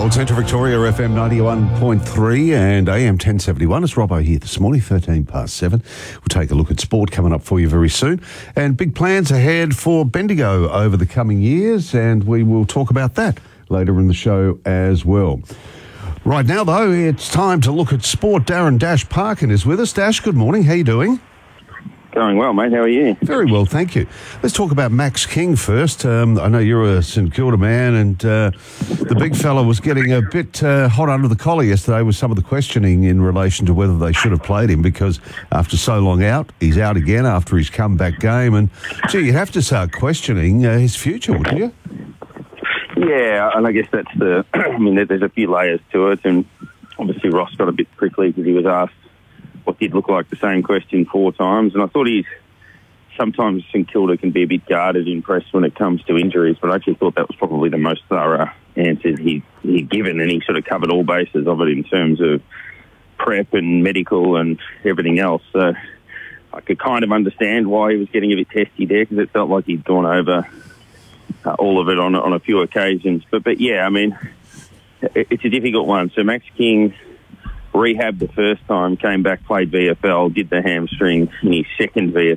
Gold Central Victoria, FM 91.3 and AM 1071. It's Robbo here this morning, 7:13. We'll take a look at sport coming up for you very soon. And big plans ahead for Bendigo over the coming years, and we will talk about that later in the show as well. Right now, though, it's time to look at sport. Darren Dash Parkin is with us. Dash, good morning. How you doing? Going well, mate. How are you? Very well, thank you. Let's talk about Max King first. I know you're a St Kilda man, and the big fella was getting a bit hot under the collar yesterday with some of the questioning in relation to whether they should have played him, because after so long out, he's out again after his comeback game. And, gee, you have to start questioning his future, wouldn't you? Yeah, and I guess that's I mean, there's a few layers to it, and obviously Ross got a bit prickly because he was asked what did look like the same question 4 times, and I thought sometimes St Kilda can be a bit guarded in press when it comes to injuries, but I actually thought that was probably the most thorough answer he'd given, and he sort of covered all bases of it in terms of prep and medical and everything else. So I could kind of understand why he was getting a bit testy there, because it felt like he'd gone over all of it on a few occasions. But yeah, I mean, it's a difficult one. So Max King rehabbed the first time, came back, played VFL, did the hamstring in his second VFL.